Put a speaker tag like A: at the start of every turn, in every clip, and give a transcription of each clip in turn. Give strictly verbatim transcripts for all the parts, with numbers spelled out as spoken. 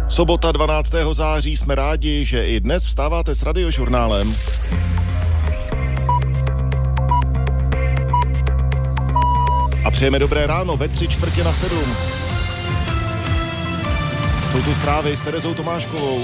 A: Sobota dvanáctého září, jsme rádi, že i dnes vstáváte s Radiožurnálem. A přejeme dobré ráno ve tři čtvrtě na sedm. Jsou tu zprávy s Terezou Tomáškovou.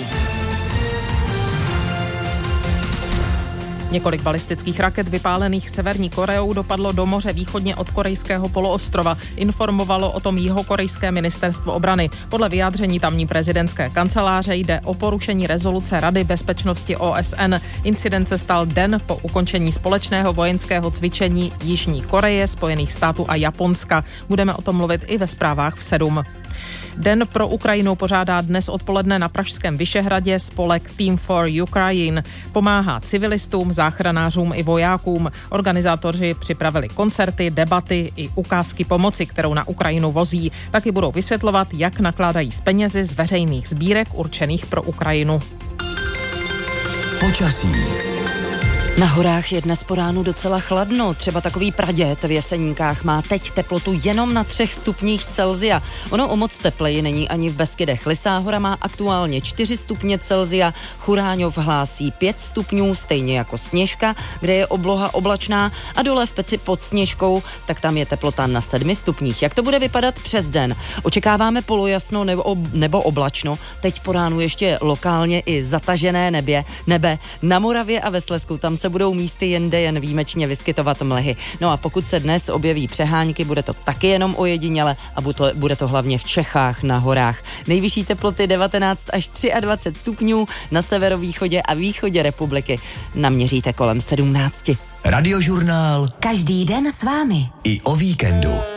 B: Několik balistických raket vypálených Severní Koreou dopadlo do moře východně od korejského poloostrova. Informovalo o tom jihokorejské ministerstvo obrany. Podle vyjádření tamní prezidentské kanceláře jde o porušení rezoluce Rady bezpečnosti O S N. Incident se stal den po ukončení společného vojenského cvičení Jižní Koreje, Spojených států a Japonska. Budeme o tom mluvit i ve zprávách v sedm. Den pro Ukrajinu pořádá dnes odpoledne na pražském Vyšehradě spolek Team for Ukraine. Pomáhá civilistům, záchranářům i vojákům. Organizátoři připravili koncerty, debaty i ukázky pomoci, kterou na Ukrajinu vozí. Taky budou vysvětlovat, jak nakládají s penězi z veřejných sbírek určených pro Ukrajinu.
C: Počasí. Na horách je dnes po ránu docela chladno, třeba takový Praděd v Jeseníkách má teď teplotu jenom na třech stupních Celsia. Ono o moc tepleji není ani v Beskydech. Lysá hora má aktuálně čtyři stupně Celsia, Churáňov hlásí pět stupňů, stejně jako Sněžka, kde je obloha oblačná, a dole v Peci pod Sněžkou, tak tam je teplota na sedmi stupních. Jak to bude vypadat přes den? Očekáváme polojasno nebo, ob, nebo oblačno, teď po ránu ještě lokálně i zatažené nebě, nebe. Na Moravě a ve Slezsku tam se budou místy jinde jen výjimečně vyskytovat mlhy. No a pokud se dnes objeví přehánky, bude to taky jenom ojediněle a bude to, bude to hlavně v Čechách na horách. Nejvyšší teploty devatenáct až dvacet tři stupňů, na severovýchodě a východě republiky naměříte kolem sedmnáct.
D: Radiožurnál.
E: Každý den s vámi.
D: I o víkendu.